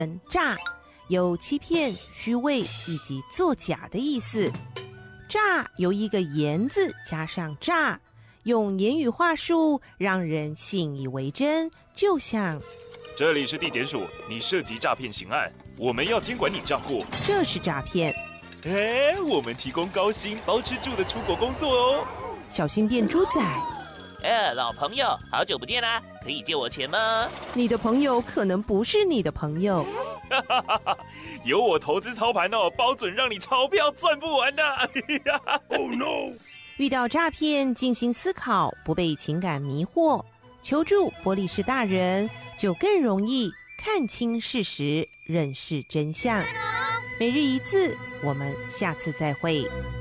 诈有欺骗、虚伪以及作假的意思。诈由一个言字加上诈，用言语话术让人信以为真，就像这里是地检署，你涉及诈骗刑案，我们要监管你账户， 这是诈骗。 我们提供高薪包吃住的出国工作哦。 小心变猪仔， 老朋友，好久不见啦，可以借我钱吗？ 你的朋友可能不是你的朋友。 有我投资操盘哦，包准让你钞票赚不完的。Oh no！ 遇到诈骗，静心思考，不被情感迷惑，求助玻璃士大人，就更容易看清事实，认识真相。每日一字，我们下次再会。